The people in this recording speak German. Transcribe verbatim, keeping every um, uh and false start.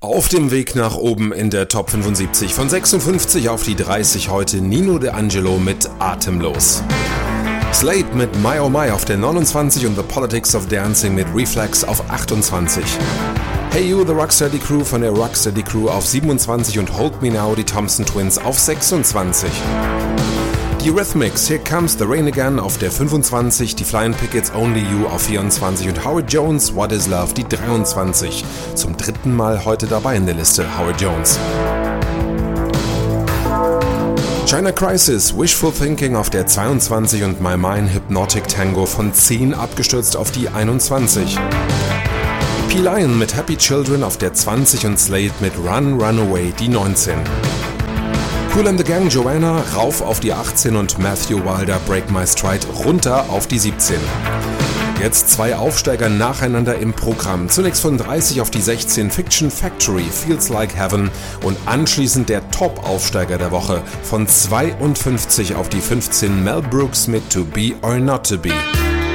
Auf dem Weg nach oben in der Top fünfundsiebzig, von sechsundfünfzig auf die dreißig heute Nino D'Angelo mit Atemlos. Slade mit My Oh My auf der neunundzwanzig und The Politics of Dancing mit Reflex auf achtundzwanzig. Hey You, The Rocksteady Crew von der Rocksteady Crew auf siebenundzwanzig und Hold Me Now, die Thompson Twins auf sechsundzwanzig. Die Rhythmics, Here Comes the Rain Again auf der fünfundzwanzig, die Flying Pickets Only You auf vierundzwanzig und Howard Jones, What Is Love, die dreiundzwanzig. Zum dritten Mal heute dabei in der Liste, Howard Jones. China Crisis, Wishful Thinking auf der zweiundzwanzig und My Mind Hypnotic Tango von zehn abgestürzt auf die einundzwanzig. P-Lion mit Happy Children auf der zwanzig und Slade mit Run Runaway die neunzehn. Kool and the Gang Joanna rauf auf die achtzehn und Matthew Wilder Break My Stride runter auf die siebzehn. Jetzt zwei Aufsteiger nacheinander im Programm. Zunächst von dreißig auf die sechzehn Fiction Factory Feels Like Heaven und anschließend der Top-Aufsteiger der Woche von zweiundfünfzig auf die fünfzehn Mel Brooks mit To Be or Not To Be.